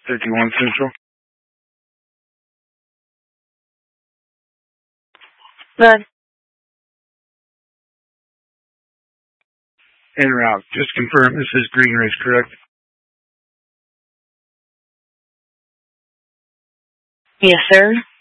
51 Central. Good. En route. Just confirm this is Green Race, correct? Yes, sir.